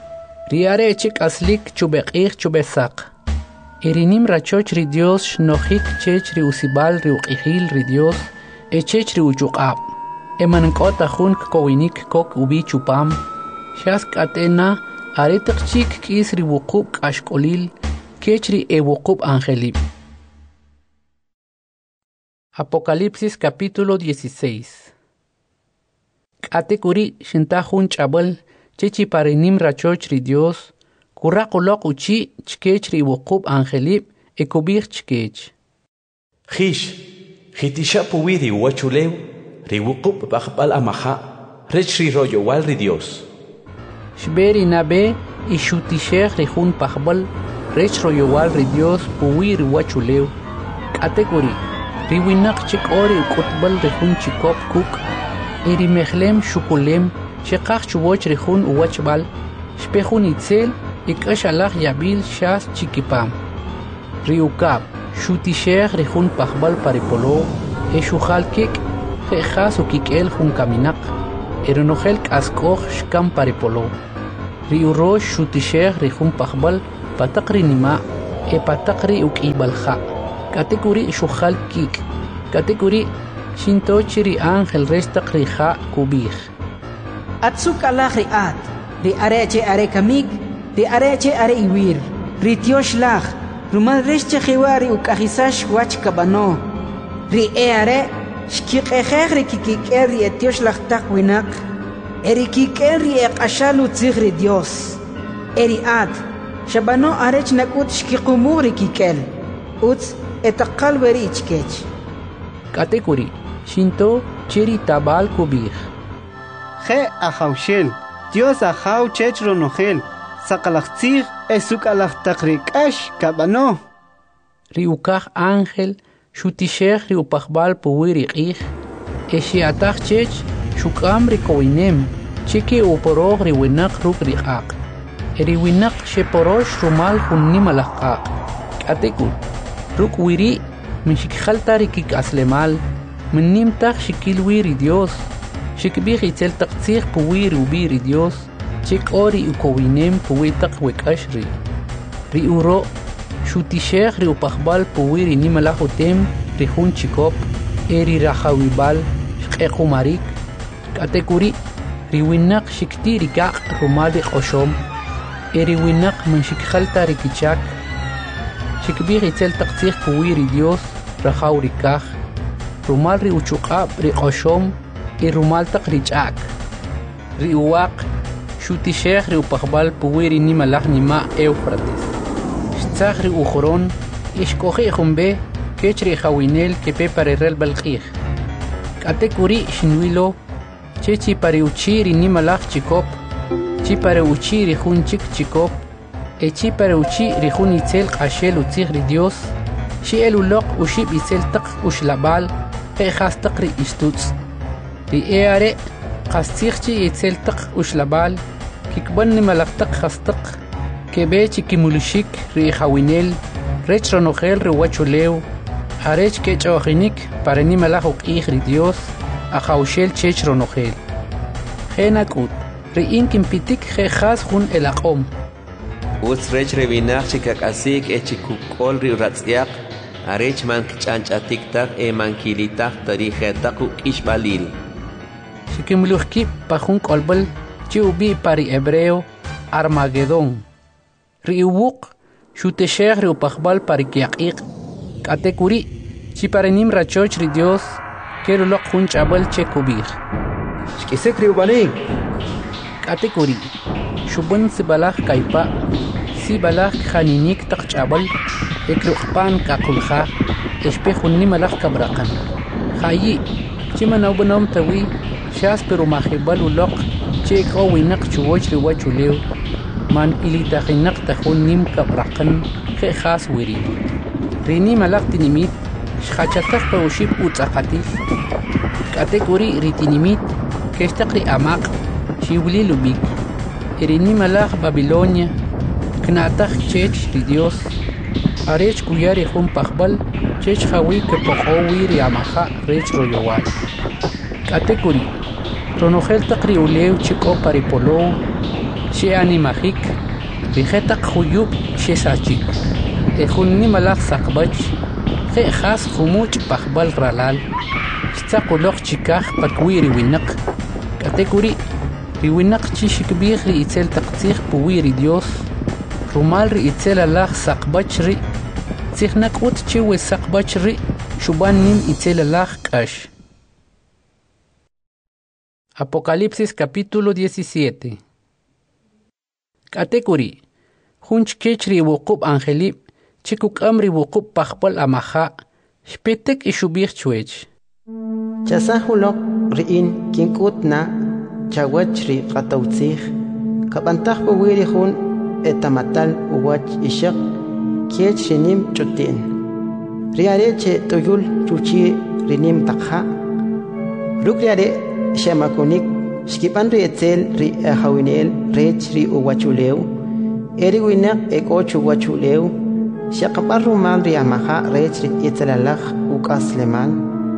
riare chik aslik chubeqij chubesaq irinim rachoch ri Dios shnojik chech ri usibal ri uqijil ri Dios e chech ri uchuqab emankota jun kowinik kok ubi chupam shas katena aretaq chik kis ri wuqub kashkolil kech ri e wuqub angelib. Apocalipsis capítulo dieciséis. Kategori shintajun chabal chechi parenim rachoch ri Dios kuraqulok uchi chkech ri wuqub angelib e kubir chkech. Jish, jitisha puwiri wachulew ri wuqub baqbal amaja rech ri royowal ri Dios. Shberi nabe y shutishech ri jun pajbal rech royowal ri Dios puwiri wachulew. Kategori ri winak chik ori ukutbal ri jun chikop kuk iri mechlem shukulem sheqaq chuwoch ri jun uwachbal shpejun itzel ikashalaj yabil shas chikipam ri ukab shutishech ri jun pajbal paripolo Eshujal kik, jejas o kikel jun kaminak. Eronogel kaskoj shkam paripolo. Riurosh shutisheh rijun pachbal, patakri nima, e patakri uk ibalja. Kategori shujal kik. Kategori shinto chiri ángel restak rija kubij. Atsuk Allah riat, ri areche are kamik, ri areche are iwir, ri tiosh lach, rumal resche jiwari uk ahisash wach kabano. Ri e are, shkik ejer ri kikiker ri etiosh lach tak winak, eri kiker ri ek ashalu tzigri Dios. Eri ad, shabano arech nakut shkikumur ri kikel, uts etakal weri ichkech. Kategori Shinto chiri tabal kubij. Je ahaushel, Dios ahau chechro nogel, sakalachtzig esukalach takrikash kabano. Riukaj ángel, shutishech riupachbal puwiri ij, eshiatach chech, shukam rikowinem, chiki uporog riwinak ruk riak. Eriwinak sheporosh rumal hunnim alakak. Kategori ruk wiri, mishikhalta rikik aslemal, منيم تاخ شكل ويري ديوس شك بيخي تل تقتيخ بويري وبيري ديوس شك أوري وكوينيم بوي تقويك أشري ري أورو شو تشيخ ري وبخبال بويري نيم لاخو تيم ريخون شكوب إيري راخاوي بال شقيقو ماريك كاتيكوري ري ويناق شكتي ريكاق رومالي قوشوم إيري ويناق من شك خلتا ريكيشاك شك بيخي تل تقتيخ بويري ديوس راخاو ريكاخ rumal ri uchuqab ri qoshom y rumal taq ri ch'ak ri uwaq shutishech ri upaqbal puwiri nima laj nima Éufrates xtzaj ri ujoron ixkoji jumbe kech ri jawinel kepe pare rel balqij k'ate kuri xinwilo che chi pare uchi ri nima laj chikop chi pare uchi ri jun chik chikop e chi pare uchi ri jun itzel q'axel utzij ri Dios xi el uloq uxib itzel taq uxlabal e khastaq ri istutz ri eare qastigchi itzel taq uxlabal kikban nimalaqtaq khastaq kebe chikimulushik ri jawinel rech ronogel ri wachulew arech ke chawjinik para nimalaj uq'ij ri Dios ajawshel chech ronogel jenakut ri inkimpitik je khas jun el aqom utz rech ri binaj chikak'asik e chikuk'ol ri ratz'yaq arech man kch'anch'atik taq e mankilitaq tarijetaq uk'ixbalil xikimlujkib pajun k'olb'al chi ubi pari hebreo Armagedón ri uwuq xutexej ri upajb'al pari kyaq'iq k'ate kuri chi paranim rachoch ri Dios keruloq jun ch'ab'al che kubij xk'isik ri ubanik k'ate kuri xub'un sibalaj kaypa sibalaj janinik taq ch'ab'al ekruqpan kaqulja espe junni malaj kabraqan jayi chimanaw banom tawi shas pero majibal uloq che qowinaq chuwoch ri wachulew man ilitajinak tajun nim kabraqan je khas wiri rini malaj tinimit shkhachataj pawshib utzaqatil kategori ritinimit keshtaqri amaq shiwli lubik rini malaj Babilonia knataj chech ri Dios arech kuyari jun pajbal chech jawi ke poqowi ri amaja rech royowal kategori ronogel taqri ulew chiko paripolo she animajik rijetaq juyub she sachik e junni malaj saqbach je khas jumuch pajbal ralal stzaqoloq chikaj pakwi ri winaq kategori ri winaq chi shikbij ri itzel taqtzij puwi ri Dios rumal ri itzel alaj saqbach ri tzijnakut chiwe saqbach ri shuban nim itzel alaj k'ax Apocalipsis capítulo diecisiete Kategori Junch kech ri wuqub angelib chikukam ri wuqub pajbal amaja shpetek ishubij chwech Chasahulok riin kinkut na chawach ri qatawtzij kabantaj puwiri jun etamatal uwach ishaq kiech rinim chutin riare che toyul chuchi rinim takha rukriare shamakunik shkipan ri etzel ri hawinel rech ri uwachulew eri winak ekochu wachulew shaqapar rumal ri amaha rech ri etzelalaj ukasleman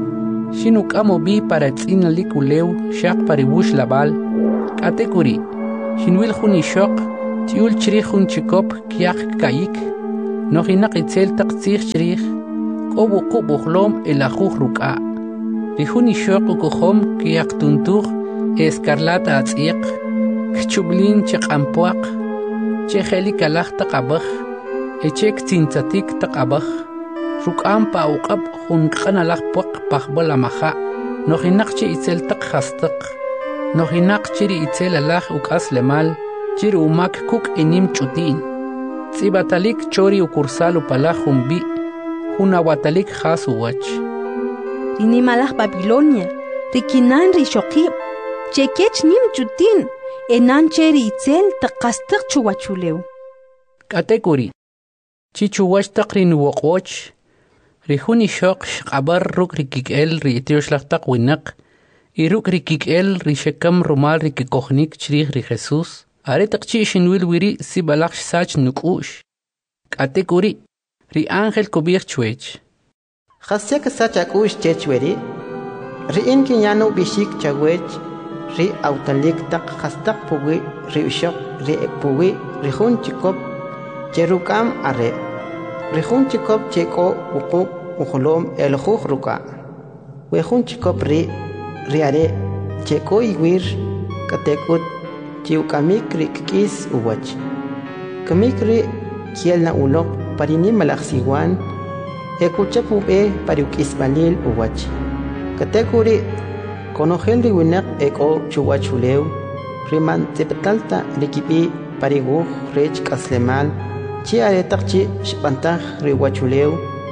Shinuk amo bi para tzina likuleu shaq paribush labal. Katekuri. Shinwil juni shok. Tiul chirih jun chikop kiak kayik. Nohinak itzel taqtzir chirih. Kobu kubuhlom el ajuj ruka. Rihuni shok ukuhom kiak tuntur escarlata atziq. Kchublin chek ampuak. Cheheli kalach taqabaj. Echek tintzatik taqabaj. Rukam pa uqab jun qanalaq puaq paqbala maja. Nohinak chi itzel taq hastak. Nohinak chiri itzel alaj ukas lemal. Chiri umak kuk enim chutin. Tzibatalik chori ukursal upalaj humbi. Hunawatalik has uwach. Rinimalaj Babilonia. Rikinan rishokib. Chekech nim chutin. Enan cheri itzel taqastak chuwachuleu. Katekuri. Chichuwach taqrin woqwoch. Rihuni shok shqabar ruk rikikel riitioshlataq winak. Iruk rikikel rishekam rumal rikikohnik chrih ri Jesus. Aretaq chi shinwil wiri sibalaq sach nukush. Katekuri. Ri ángel kubir chwech. Khasek sach akush chechweri. Ri inki yano bishik chawech. Ri autalik taq khastak puwi ri ushok ri puwi ri hun chikop. Cherukam are. Rihun chikop cheko uqub uholom el juj ruka. Wehun chikop ri riare cheko iwir katekut chiukamik ri kis uwach. Kamik ri kiel na ulok parini malaksiwan ekuchapu e pariukis balil uwach. Katekuri konogel ri winak eko chuwachuleu riman tepetalta likipi pariguj rech kaslemal chi aretak chi shpantaj riwachuleu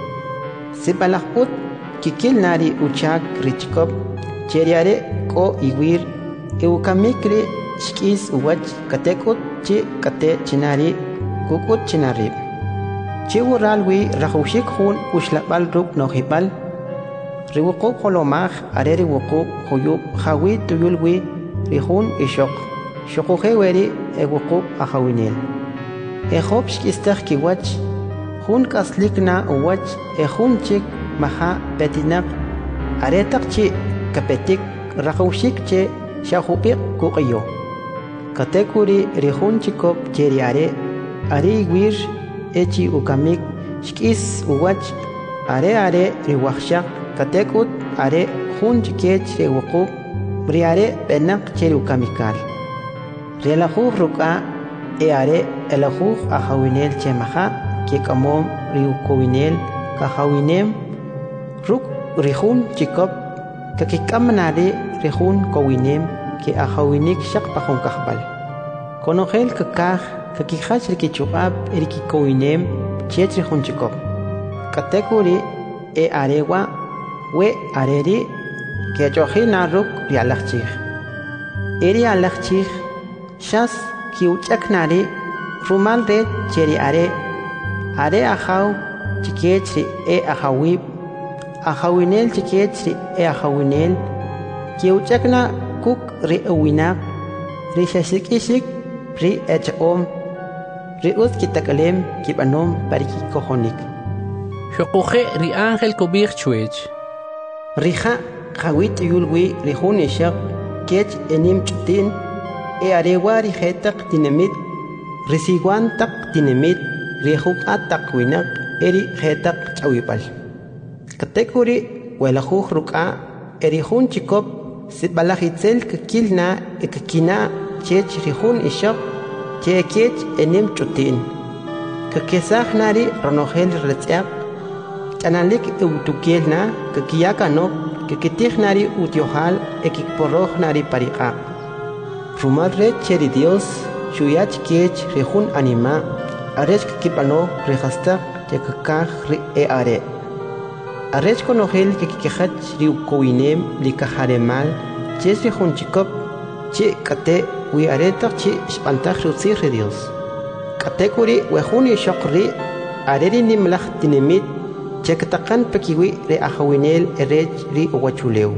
sipalakput kikil nari uchak richkop cheriare ko iwir eukamikri shkis uwach katekut chi kate chinari kukut chinarib chi uralwi rajushik hun ushlabal ruk nohibal riwuqub holomaj are riwuqub huyub hawi tuyulwi rihun ishok shokujeweri ewuqub ahawinel Ejob shkistach kiwach, hun kaslikna uwach, ejun chik maha petinak, aretak chi kapetik, rajushik che shahupik kuqiyo. Katekuri rihun chikop cheriare, ari wir echi ukamik, shkis uwach, are are riwachshak, katekut are hun chikech rewuku, briare penak cheri ukamikal. Relahu ruka, e are elajuj ahawinel chemaja que kamom riukowinel kahawinem ruk rihun chikop kakikamnari rihun kowinem que ahawinik shak pahon kahbal konogel kakaj kakihach rikichubab erikikowinem chet rihun chikop katekuri e arewa we areri que achohina ruk rialachchij eri alachchij shas kiuchaknari rumal de cheri are are ahaw chikechri e ahawib ahawinel chikechri e ahawinel kiuchakna kuk ri uwinak ri shashikishik ri echom ri us kitakalem kibanom pariki kohonik shokuje ri ángel kubir chwech rija khawit yulwi ri hunishak kech enim chutin e arewari hetak dinamit risiguan tak dinamit rihuk atak winak eri hetak chawipal katekuri welajuj ruka eri hun chikop sitbalajitzel kakilna ekakina chech rihun ishak chekech enim chutin kakesaj nari ronogel retziak chanalik eutukielna kakiyakano kakitij nari utiohal ekikporoj nari parika Rumal re cheri Dios, shuyach kech rehun anima, arech kipano rehastak yakakaj ri e are. Arech konogel kikikehach ri ukowinem likaharemal, ches rehun chikop, chi kate wi aretak chi spantaj rutzir re Dios. Katekuri wehuni shokri, areri nimlach tinemit, chekatakan pekiwi re ahawinel erech ri uwachuleu.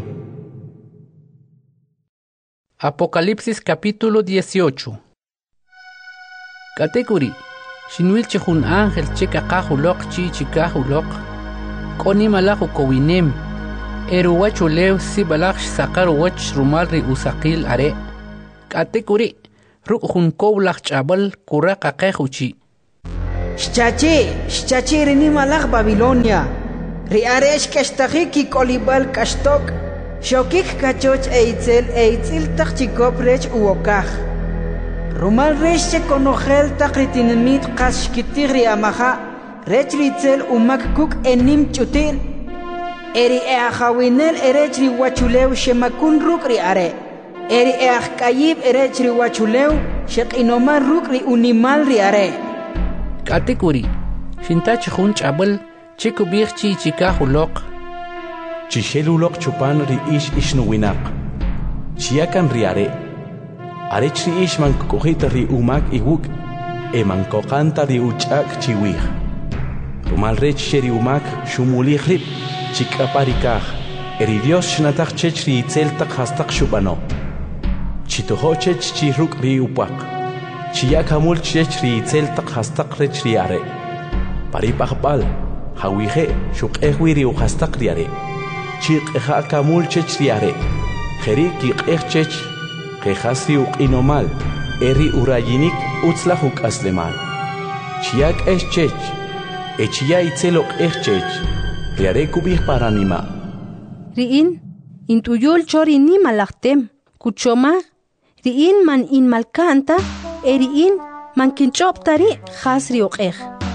Apocalipsis capítulo dieciocho. Katekuri, shinwil chihun ángel cheka kahulok chi chikahulok, koni malajo kowinem, eruwachulew si balakh saqar wach rumal ri usaqil are katekuri ruk junkow lak chabal kura qaqehuchi Shchachi, shchachi rini malak Babilonia. Ri aresh kashtaki ki kolibal kashtok. Shokik kachoch eitzel eitzil takchikop rech uokach. Rumal resh che konogel takritinimit kashkitir ri amaha. Rech ritzel umak kuk enim chutil. Eri eachawinel erech ri wachulew shemakun ruk ri are. Eri each kayib erech ri wachulew shek inoman ruk ri unimal ri are. Katekuri, shintach junch abel, chiku birchi chikahulok. Chishelulok chupan ri ish ishnuwinak. Chiakan riare. Arech ri ish man kokita ri umak iwuk. E man kokanta ri uchak chiwih. Rumal rech sheri umak shumuli rip. Chikaparikah. Eri Dios shnatach chech ri itzel tak hastak shubano. Chitoho chech chiruk ri upak. Chiyak hamul chech ri itzel tak hastak rech ri are. Paripakbal, hawihe, shuk ehwi ri uhastak ri are. Chik eha kamul chech ri are. Jeri kik eh chech, kehas ri uk inomal, eri urayinik utzla huk aslemal. Chiyak eh chech, e chia itzelok eh chech, ri are kubih paranima. Riin, intuyol chori ni malaktem, kuchomar, riin man in malkanta, eriin man kinchoptari khasri uqih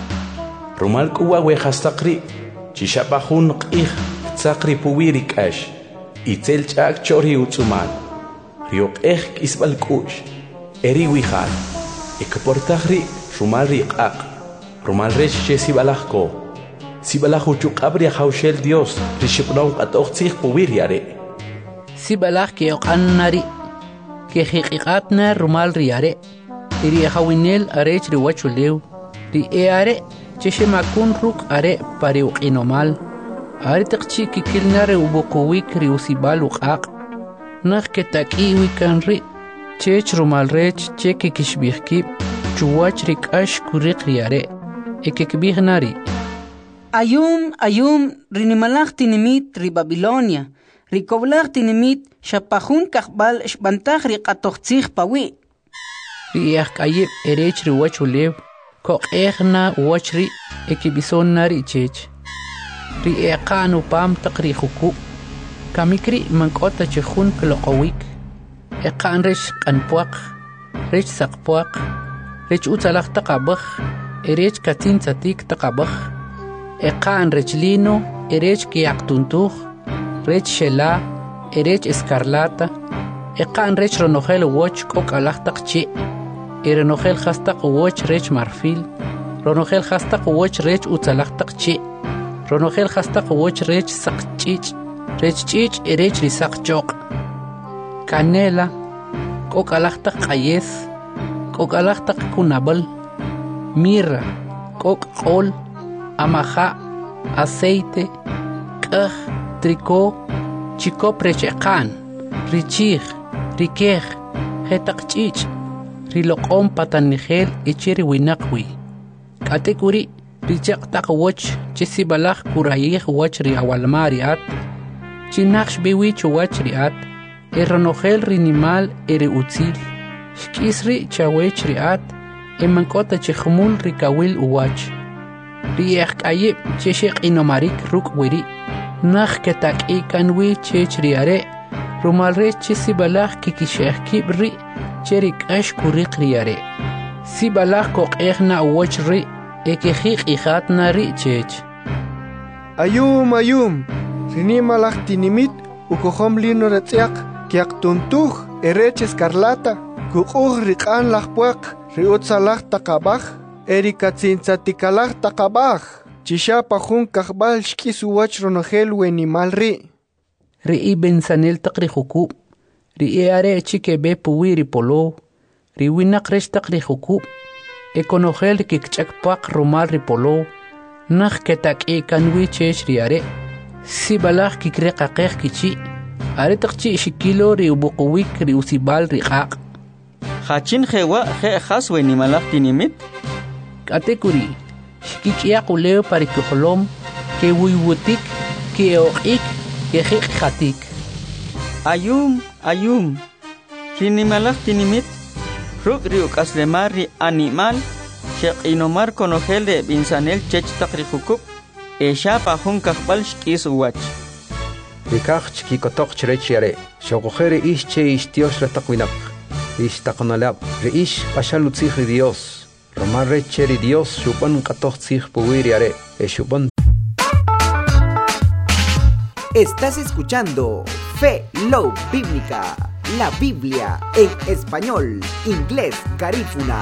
rumal kuwa we khastaqri chishapahun qih tsaqri puwiri kash itzel chak chori utsumal rioqih kisbal kush eri wihal ekportahri rumal riqaq rumal resh sibalahko sibalahu chuqabri hawshel Dios rishibnaw qatoqtih puwiri are sibalah ke qannari ke hiqiqatna rumal riare iri hawinel arech ri wachulew ri eare cheshe makun ruk are pare uqinomal are taqchi kikilnare ubuqwik ri usibal uqaq nakh ke taqiwi kan ri chech rumal rech cheke kishbihki chuwach ri kash kuriq ri are ekekbih nari ayum ayum rinimalaq tinimit ri Babilonia ri koblaq tinimit shapahun kahbal shbantaq ri qatoqtzih pawi Riach kayib erech ri wachulew ko ekhna wachri ekibison nari chech ri eqanu pam taqri khuku kamikri mankota chkhun kloqawik eqan resh qanpuaq rech saqpuaq rech utalaq taqabakh erech katin tsatik taqabakh eqan rech lino erech kiyaqtuntuj rech shela erech escarlata eqan rech ronojel wach kokalaq taqchi Erenogel hastaq woch rech marfil, ronogel hastaq woch rech utzalaqtaq chi, ronogel hastaq woch rech saqchich, rech chich erech risaq choq. Canela, kokalaqtaq qayes, kokalaqtaq kunabal, mirra, kok qol, amaja, aceite, qaj, tricó, chicop rech eqan, richij, rikej, hetaq chich. Riloqom patanigel ichiri winaqwi katekuri richaq taq woch chisibalaq kurayih wach ri awalmariat chinaqsh biwi chuwach riat eronogel rinimal ere utzil shkisri chawech riat emankota chkhmul rikawil uwach rieh kayib cheshiq inomarik ruk wiri nakh ketak ikanwi chech riare rumalre chisibalaq kikisheh kibri Cherik ash kuriq riare. Si balak kok ehna wachri ekehik ihatna ri chech. Ayum ayum. Rini malak tinimit ukohom lino retziak kiak tuntuj erech escarlata. Kukuh rikan lakpuak riut salak takabach erikatzin tzatikalak takabach. Chisha pahun kahbal shkisu wach ronogel wenimal ri. Ri iben sanel takri huku. Ri eare chike be puwiri polo, ri winak resh takri huku, e konogel kikchak pak rumal ri polo, nakh ketak e kanwi chech ri are, si balak kikre kakek kichi, are takchi shikilo ri ubukuwik ri usibal ri kak. Hachin hewa he haswe ni malak tinimit? Katekuri, shikikia kuleo parikuholom, ke wiwutik, ke oqik, Kejik jatik. Ayum, ayum. Rinimalak tinimit. Ruk riuk aslemar ri animal. Shek inomar konogel de binsanel chech takri hukup. E shapa hun kakbal shkis uwach. Rikach chikikotok chrechiare. Shokojere ish che ish tios retaquinak. Ish takonalab. Re ish pashalutzih Dios. Romar recheri Dios shupan katoch tzih puwiriare. E shupan. Estás escuchando Fe Love Bíblica, la Biblia en español, inglés, garífuna.